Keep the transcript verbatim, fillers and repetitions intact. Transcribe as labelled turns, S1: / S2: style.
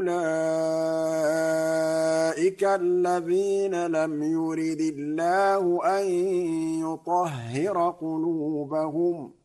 S1: أُولَٰئِكَ الَّذِينَ لَمْ يُرِدِ اللَّهُ أَن يُطَهِّرَ قُلُوبَهُمْ